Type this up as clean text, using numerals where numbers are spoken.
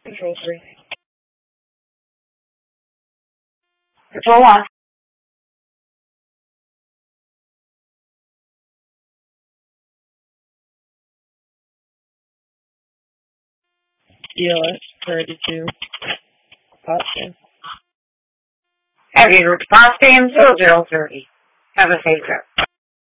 Control 3. Control 1. ELS 32. Response. Have you response team 0030. Have a safe trip.